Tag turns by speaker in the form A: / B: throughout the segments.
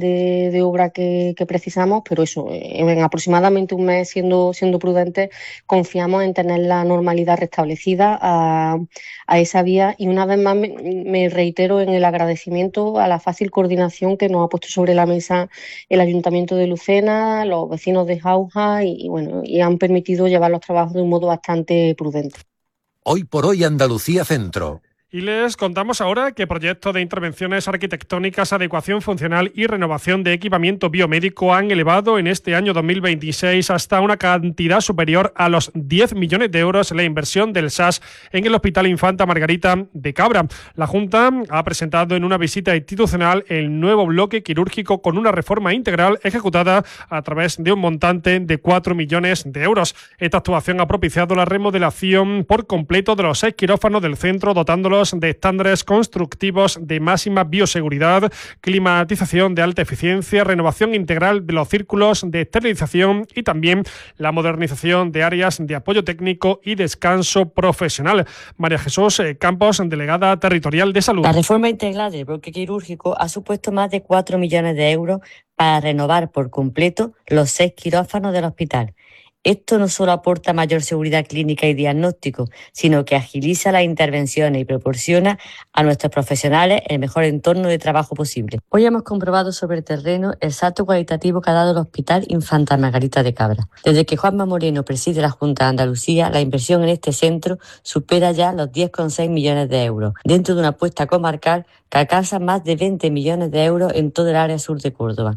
A: de obra que precisamos, pero eso, en aproximadamente un mes, siendo prudentes, confiamos en tener la normalidad restablecida a esa vía, y una vez más me reitero en el agradecimiento a la fácil coordinación que nos ha puesto sobre la mesa el Ayuntamiento de Lucena, los vecinos de Jauja y han permitido llevar los trabajos de un modo bastante prudente.
B: Hoy por hoy Andalucía Centro.
C: Y les contamos ahora que proyectos de intervenciones arquitectónicas, adecuación funcional y renovación de equipamiento biomédico han elevado en este año 2026 hasta una cantidad superior a los 10 millones de euros la inversión del SAS en el Hospital Infanta Margarita de Cabra. La Junta ha presentado en una visita institucional el nuevo bloque quirúrgico con una reforma integral ejecutada a través de un montante de 4 millones de euros. Esta actuación ha propiciado la remodelación por completo de los 6 quirófanos del centro, dotándolos de estándares constructivos de máxima bioseguridad, climatización de alta eficiencia, renovación integral de los círculos de esterilización y también la modernización de áreas de apoyo técnico y descanso profesional. María Jesús Campos, delegada territorial de Salud.
D: La reforma integral del bloque quirúrgico ha supuesto más de 4 millones de euros para renovar por completo los 6 quirófanos del hospital. Esto no solo aporta mayor seguridad clínica y diagnóstico, sino que agiliza las intervenciones y proporciona a nuestros profesionales el mejor entorno de trabajo posible. Hoy hemos comprobado sobre el terreno el salto cualitativo que ha dado el Hospital Infanta Margarita de Cabra. Desde que Juanma Moreno preside la Junta de Andalucía, la inversión en este centro supera ya los 10,6 millones de euros, dentro de una apuesta comarcal que alcanza más de 20 millones de euros en todo el área sur de Córdoba.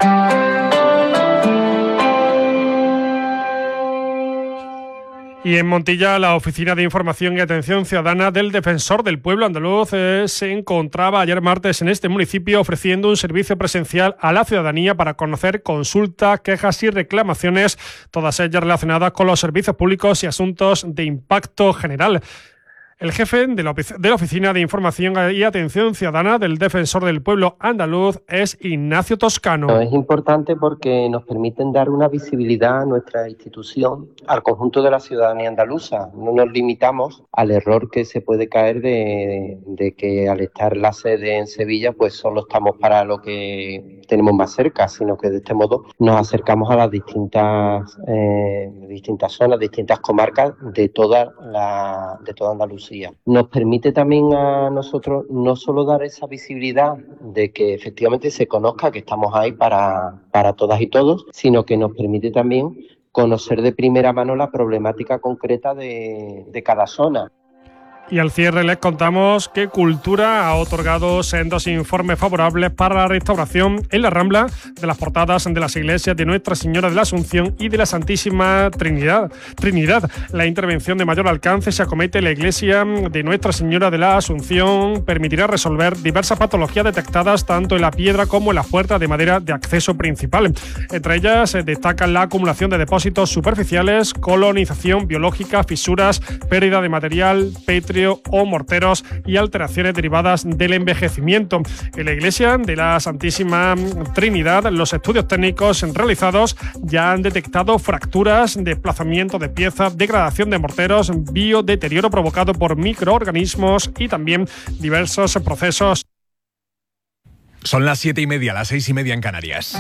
C: Y en Montilla, la Oficina de Información y Atención Ciudadana del Defensor del Pueblo Andaluz se encontraba ayer martes en este municipio ofreciendo un servicio presencial a la ciudadanía para conocer consultas, quejas y reclamaciones, todas ellas relacionadas con los servicios públicos y asuntos de impacto general. El jefe de la Oficina de Información y Atención Ciudadana del Defensor del Pueblo Andaluz es Ignacio Toscano.
E: Es importante porque nos permiten dar una visibilidad a nuestra institución, al conjunto de la ciudadanía andaluza. No nos limitamos al error que se puede caer de que al estar la sede en Sevilla, pues solo estamos para lo que tenemos más cerca, sino que de este modo nos acercamos a las distintas zonas, distintas comarcas de toda Andalucía. Nos permite también a nosotros no solo dar esa visibilidad de que efectivamente se conozca que estamos ahí para todas y todos, sino que nos permite también conocer de primera mano la problemática concreta de cada zona.
C: Y al cierre les contamos que Cultura ha otorgado sendos informes favorables para la restauración en la Rambla de las portadas de las iglesias de Nuestra Señora de la Asunción y de la Santísima Trinidad. La intervención de mayor alcance se acomete en la iglesia de Nuestra Señora de la Asunción. Permitirá resolver diversas patologías detectadas tanto en la piedra como en las puertas de madera de acceso principal. Entre ellas destacan la acumulación de depósitos superficiales, colonización biológica, fisuras, pérdida de material, petrio o morteros y alteraciones derivadas del envejecimiento. En la iglesia de la Santísima Trinidad, los estudios técnicos realizados ya han detectado fracturas, desplazamiento de piezas, degradación de morteros, biodeterioro provocado por microorganismos y también diversos procesos.
F: Son las 7:30, las 6:30 en Canarias.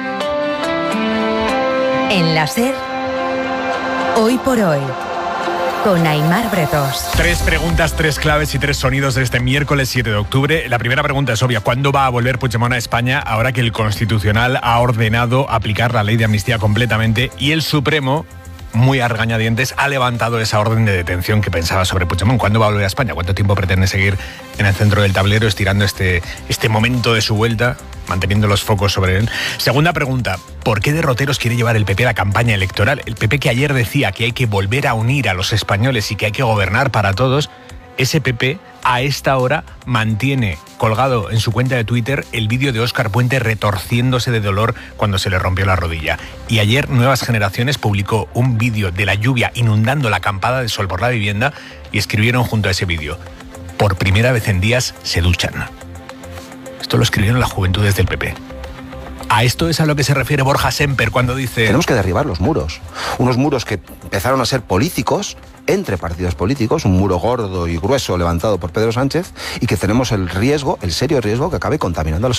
G: En la SER, hoy por hoy, con Aimar Bretos.
F: 3 preguntas, 3 claves y 3 sonidos de este miércoles 7 de octubre. La primera pregunta es obvia. ¿Cuándo va a volver Puigdemont a España ahora que el Constitucional ha ordenado aplicar la ley de amnistía completamente y el Supremo, muy a regañadientes, ha levantado esa orden de detención que pensaba sobre Puigdemont? ¿Cuándo va a volver a España? ¿Cuánto tiempo pretende seguir en el centro del tablero estirando este momento de su vuelta, manteniendo los focos sobre él? Segunda pregunta, ¿por qué derroteros quiere llevar el PP a la campaña electoral? El PP, que ayer decía que hay que volver a unir a los españoles y que hay que gobernar para todos, ese PP a esta hora mantiene colgado en su cuenta de Twitter el vídeo de Óscar Puente retorciéndose de dolor cuando se le rompió la rodilla. Y ayer Nuevas Generaciones publicó un vídeo de la lluvia inundando la acampada de sol por la vivienda y escribieron junto a ese vídeo: por primera vez en días se duchan. Esto lo escribieron las juventudes del PP. A esto es a lo que se refiere Borja Semper cuando dice:
H: tenemos que derribar los muros. Unos muros que empezaron a ser políticos, entre partidos políticos, un muro gordo y grueso levantado por Pedro Sánchez, y que tenemos el serio riesgo que acabe contaminando a los